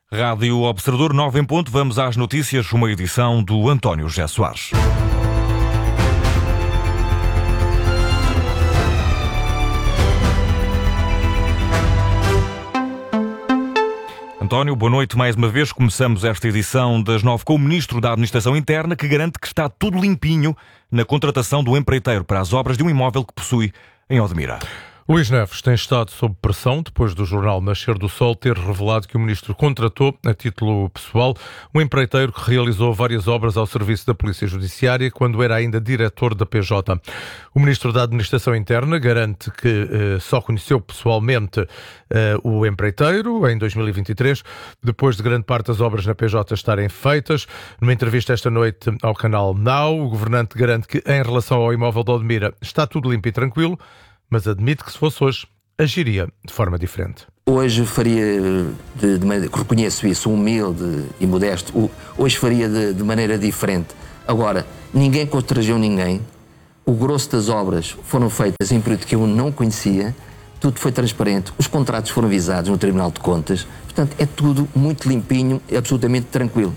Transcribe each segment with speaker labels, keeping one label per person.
Speaker 1: Rádio Observador 9 em ponto. Vamos às notícias, uma edição do António José Soares. António, boa noite mais uma vez. Começamos esta edição das 9 com o Ministro da Administração Interna, que garante que está tudo limpinho na contratação do empreiteiro para as obras de um imóvel que possui em Odmira.
Speaker 2: Luís Neves tem estado sob pressão depois do jornal Nascer do Sol ter revelado que o Ministro contratou, a título pessoal, um empreiteiro que realizou várias obras ao serviço da Polícia Judiciária quando era ainda diretor da PJ. O Ministro da Administração Interna garante que só conheceu pessoalmente o empreiteiro em 2023, depois de grande parte das obras na PJ estarem feitas. Numa entrevista esta noite ao canal Now, o governante garante que, em relação ao imóvel de Odmira, está tudo limpo e tranquilo, mas admite que, se fosse hoje, agiria de forma diferente.
Speaker 3: Hoje faria, reconheço isso, humilde e modesto, hoje faria de maneira diferente. Agora, ninguém constrangeu ninguém, o grosso das obras foram feitas em período que eu não conhecia, tudo foi transparente, os contratos foram visados no Tribunal de Contas, portanto é tudo muito limpinho e absolutamente tranquilo.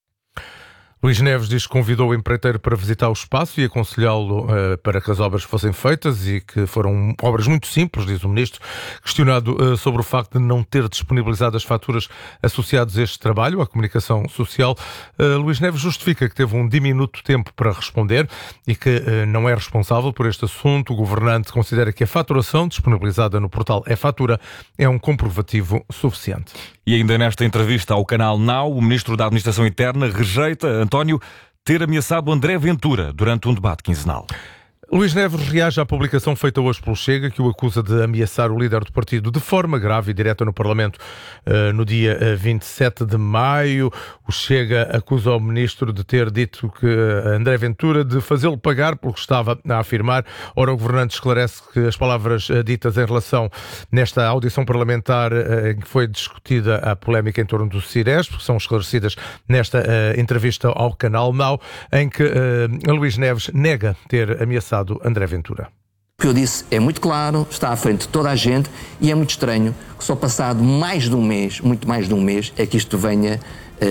Speaker 2: Luís Neves diz que convidou o empreiteiro para visitar o espaço e aconselhá-lo para que as obras fossem feitas e que foram obras muito simples, diz o Ministro. Questionado sobre o facto de não ter disponibilizado as faturas associadas a este trabalho, à comunicação social, Luís Neves justifica que teve um diminuto tempo para responder e que não é responsável por este assunto. O governante considera que a faturação disponibilizada no portal E-Fatura é um comprovativo suficiente.
Speaker 1: E ainda nesta entrevista ao canal Now, o Ministro da Administração Interna rejeita, António, ter ameaçado André Ventura durante um debate quinzenal.
Speaker 2: Luís Neves reage à publicação feita hoje pelo Chega, que o acusa de ameaçar o líder do partido de forma grave e direta no Parlamento. No dia 27 de maio, o Chega acusa o ministro de ter dito que André Ventura de fazê-lo pagar pelo que estava a afirmar. Ora, o governante esclarece que as palavras ditas em relação nesta audição parlamentar em que foi discutida a polémica em torno do Ciresp, que são esclarecidas nesta entrevista ao canal Now, em que Luís Neves nega ter ameaçado André Ventura.
Speaker 3: O que eu disse é muito claro, está à frente de toda a gente e é muito estranho que só passado mais de um mês, muito mais de um mês, é que isto venha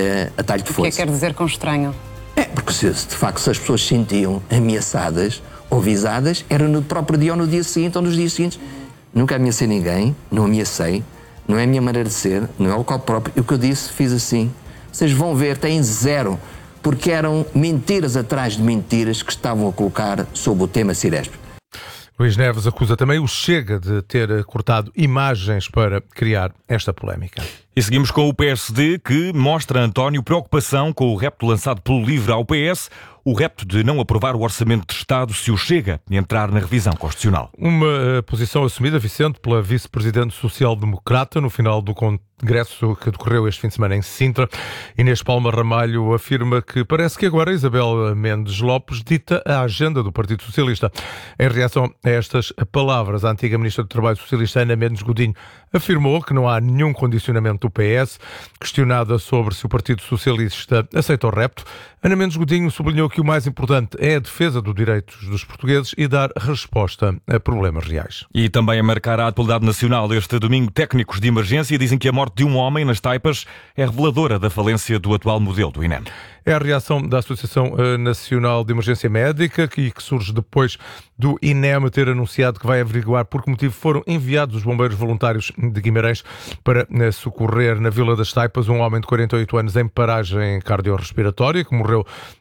Speaker 3: a talho de força.
Speaker 4: O que é que quer dizer com estranho?
Speaker 3: Porque se de facto se as pessoas se sentiam ameaçadas ou visadas, era no próprio dia ou no dia seguinte ou nos dias seguintes. Nunca ameacei ninguém, não ameacei, não é a minha maneira de ser, não é o local próprio. E o que eu disse, fiz assim. Vocês vão ver, têm zero, porque eram mentiras atrás de mentiras que estavam a colocar sobre o tema Ciresp.
Speaker 2: Luís Neves acusa também o Chega de ter cortado imagens para criar esta polémica.
Speaker 1: E seguimos com o PSD, que mostra, António, preocupação com o repto lançado pelo LIVRE ao PS, o repto de não aprovar o Orçamento de Estado se o Chega entrar na revisão constitucional.
Speaker 2: Uma posição assumida, Vicente, pela vice-presidente social-democrata no final do congresso que decorreu este fim de semana em Sintra. Inês Palma Ramalho afirma que parece que agora Isabel Mendes Lopes dita a agenda do Partido Socialista. Em reação a estas palavras, a antiga ministra do Trabalho socialista Ana Mendes Godinho afirmou que não há nenhum condicionamento do PS. Questionada sobre se o Partido Socialista aceita o repto, Ana Mendes Godinho sublinhou que o mais importante é a defesa dos direitos dos portugueses e dar resposta a problemas reais.
Speaker 1: E também a marcar a atualidade nacional este domingo, técnicos de emergência dizem que a morte de um homem nas Taipas é reveladora da falência do atual modelo do INEM.
Speaker 2: É a reação da Associação Nacional de Emergência Médica, que surge depois do INEM ter anunciado que vai averiguar por que motivo foram enviados os bombeiros voluntários de Guimarães para socorrer na Vila das Taipas um homem de 48 anos em paragem cardiorrespiratória, que morreu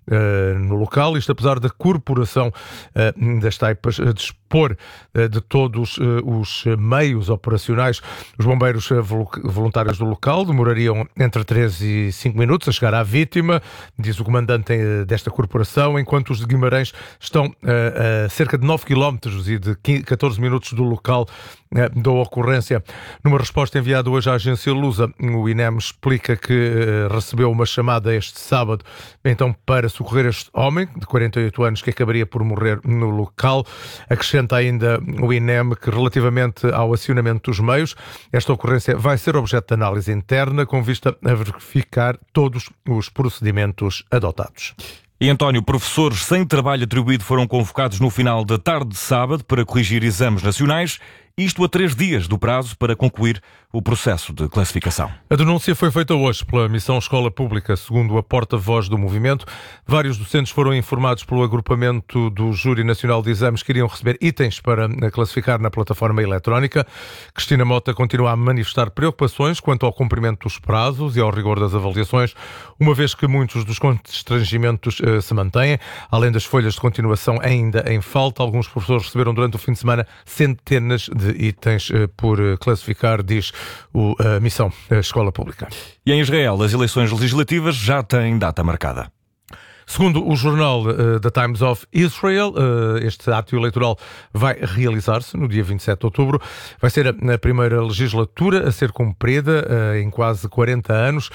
Speaker 2: no local. Isto apesar da corporação das Taipas dispor de todos os meios operacionais. Os bombeiros voluntários do local demorariam entre 3 e 5 minutos a chegar à vítima, diz o comandante desta corporação, enquanto os de Guimarães estão a cerca de 9 km e de 14 minutos do local da ocorrência. Numa resposta enviada hoje à agência Lusa, o INEM explica que recebeu uma chamada este sábado, então, para socorrer este homem de 48 anos que acabaria por morrer no local. Acrescenta ainda o INEM que, relativamente ao acionamento dos meios, esta ocorrência vai ser objeto de análise interna com vista a verificar todos os procedimentos adotados.
Speaker 1: E, António, professores sem trabalho atribuído foram convocados no final da tarde de sábado para corrigir exames nacionais Isto a 3 dias do prazo para concluir o processo de classificação.
Speaker 2: A denúncia foi feita hoje pela Missão Escola Pública. Segundo a porta-voz do movimento, vários docentes foram informados pelo agrupamento do Júri Nacional de Exames que iriam receber itens para classificar na plataforma eletrónica. Cristina Mota continua a manifestar preocupações quanto ao cumprimento dos prazos e ao rigor das avaliações, uma vez que muitos dos constrangimentos se mantêm. Além das folhas de continuação ainda em falta, alguns professores receberam durante o fim de semana centenas de itens por classificar, diz a Missão Escola Pública.
Speaker 1: E em Israel, as eleições legislativas já têm data marcada.
Speaker 2: Segundo o jornal The Times of Israel, este ato eleitoral vai realizar-se no dia 27 de outubro. Vai ser a primeira legislatura a ser cumprida em quase 40 anos.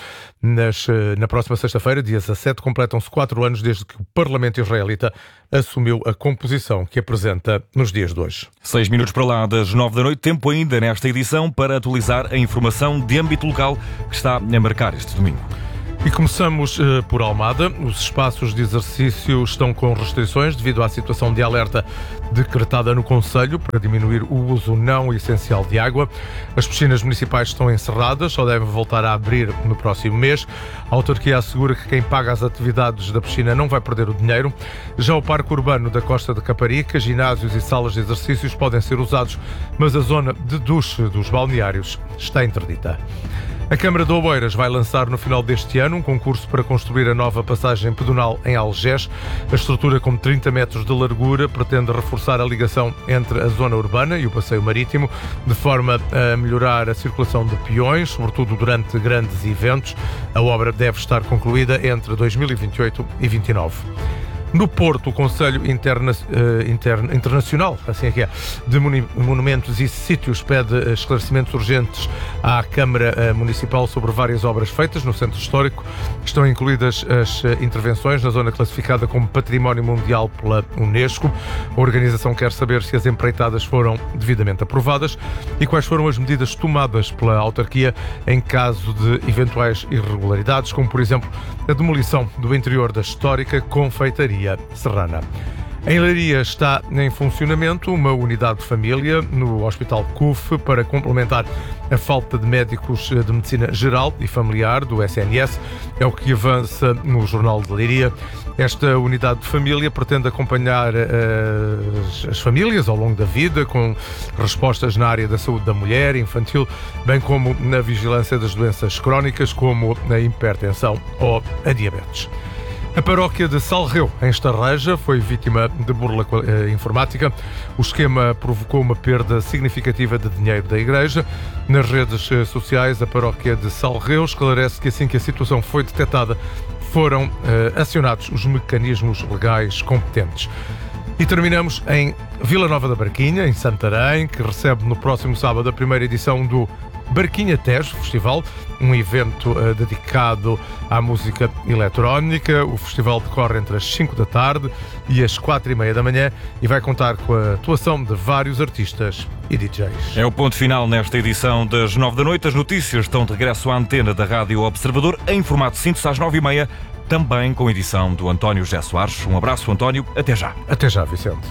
Speaker 2: Na próxima sexta-feira, dia 17, completam-se 4 anos desde que o Parlamento israelita assumiu a composição que apresenta nos dias de hoje.
Speaker 1: 6 minutos para lá das 9 da noite, tempo ainda nesta edição para atualizar a informação de âmbito local que está a marcar este domingo.
Speaker 2: E começamos por Almada. Os espaços de exercício estão com restrições devido à situação de alerta decretada no Conselho para diminuir o uso não essencial de água. As piscinas municipais estão encerradas, só devem voltar a abrir no próximo mês. A autarquia assegura que quem paga as atividades da piscina não vai perder o dinheiro. Já o parque urbano da Costa de Caparica, ginásios e salas de exercícios podem ser usados, mas a zona de duche dos balneários está interdita. A Câmara de Oeiras vai lançar no final deste ano um concurso para construir a nova passagem pedonal em Algés. A estrutura, com 30 metros de largura, pretende reforçar a ligação entre a zona urbana e o passeio marítimo, de forma a melhorar a circulação de peões, sobretudo durante grandes eventos. A obra deve estar concluída entre 2028 e 2029. No Porto, o Conselho Internacional de Monumentos e Sítios pede esclarecimentos urgentes à Câmara Municipal sobre várias obras feitas no Centro Histórico. Estão incluídas as intervenções na zona classificada como Património Mundial pela Unesco. A organização quer saber se as empreitadas foram devidamente aprovadas e quais foram as medidas tomadas pela autarquia em caso de eventuais irregularidades, como, por exemplo, a demolição do interior da histórica confeitaria Serrana. Em Leiria está em funcionamento uma unidade de família no Hospital CUF para complementar a falta de médicos de medicina geral e familiar do SNS. É o que avança no Jornal de Leiria. Esta unidade de família pretende acompanhar as famílias ao longo da vida, com respostas na área da saúde da mulher, infantil, bem como na vigilância das doenças crónicas, como a hipertensão ou a diabetes. A paróquia de Salreu, em Estarreja, foi vítima de burla informática. O esquema provocou uma perda significativa de dinheiro da Igreja. Nas redes sociais, a paróquia de Salreu esclarece que assim que a situação foi detectada, foram acionados os mecanismos legais competentes. E terminamos em Vila Nova da Barquinha, em Santarém, que recebe no próximo sábado a primeira edição do Barquinha Tejo Festival, um evento dedicado à música eletrónica. O festival decorre entre as 5 da tarde e as 4:30 da manhã e vai contar com a atuação de vários artistas e DJs.
Speaker 1: É o ponto final nesta edição das 9 da noite. As notícias estão de regresso à antena da Rádio Observador em formato síntese às 9:30, também com edição do António José Soares. Um abraço, António. Até já.
Speaker 2: Até já, Vicente.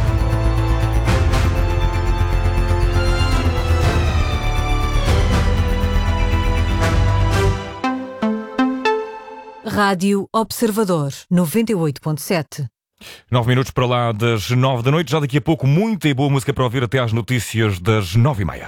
Speaker 4: Rádio Observador 98.7.
Speaker 1: 9 minutos para lá das 9 da noite. Já daqui a pouco, muita e boa música para ouvir até às notícias das 9:30.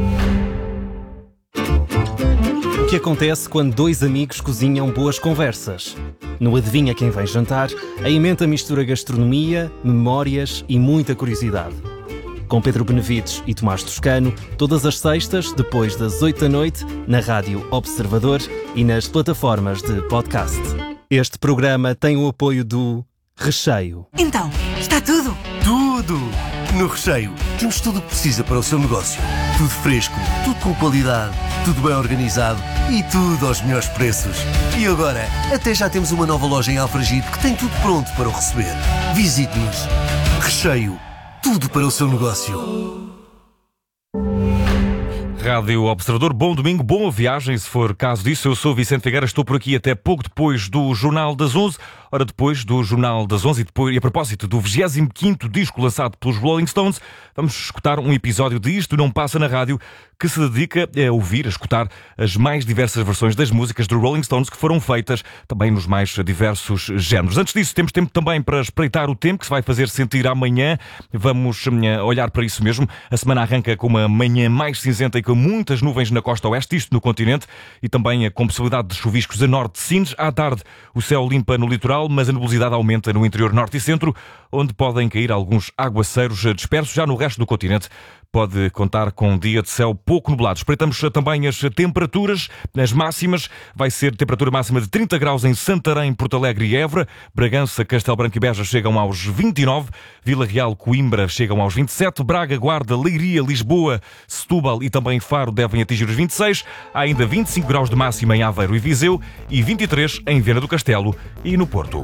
Speaker 5: O que acontece quando dois amigos cozinham boas conversas? No Adivinha Quem Vem Jantar, a emenda mistura gastronomia, memórias e muita curiosidade. Com Pedro Benevides e Tomás Toscano, todas as sextas, depois das 8 da noite, na Rádio Observador e nas plataformas de podcast. Este programa tem o apoio do Recheio.
Speaker 6: Então, está tudo?
Speaker 7: Tudo! No Recheio temos tudo o que precisa para o seu negócio. Tudo fresco, tudo com qualidade, tudo bem organizado e tudo aos melhores preços. E agora, até já temos uma nova loja em Alfragide que tem tudo pronto para o receber. Visite-nos. Recheio. Tudo para o seu negócio.
Speaker 1: Rádio Observador. Bom domingo, boa viagem, se for caso disso. Eu sou Vicente Figueira, estou por aqui até pouco depois do Jornal das 11. Ora, depois do Jornal das 11 e a propósito do 25º disco lançado pelos Rolling Stones, vamos escutar um episódio de Isto Não Passa na Rádio, que se dedica a ouvir, a escutar as mais diversas versões das músicas dos Rolling Stones que foram feitas também nos mais diversos géneros. Antes disso, temos tempo também para espreitar o tempo que se vai fazer sentir amanhã. Vamos olhar para isso mesmo. A semana arranca com uma manhã mais cinzenta e com muitas nuvens na costa oeste, isto no continente, e também com possibilidade de chuviscos a norte de Sines. À tarde, o céu limpa no litoral, mas a nebulosidade aumenta no interior norte e centro, onde podem cair alguns aguaceiros dispersos. Já no resto do continente, pode contar com um dia de céu pouco nublado. Espreitamos também as temperaturas. As máximas, vai ser temperatura máxima de 30 graus em Santarém, Porto Alegre e Évora. Bragança, Castelo Branco e Beja chegam aos 29. Vila Real, Coimbra chegam aos 27. Braga, Guarda, Leiria, Lisboa, Setúbal e também Faro devem atingir os 26. Há ainda 25 graus de máxima em Aveiro e Viseu e 23 em Viana do Castelo e no Porto.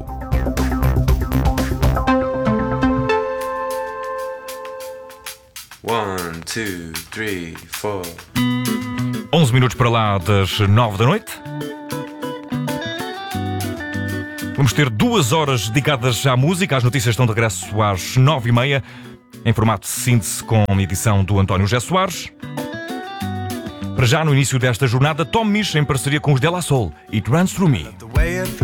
Speaker 6: One, two, three, four.
Speaker 1: 11 minutos para lá das 9 da noite. Vamos ter 2 horas dedicadas à música. As notícias estão de regresso às 9h30, em formato de síntese com a edição do António José Soares. Para já, no início desta jornada, Tom Misch em parceria com os De La Soul, It Runs Through Me.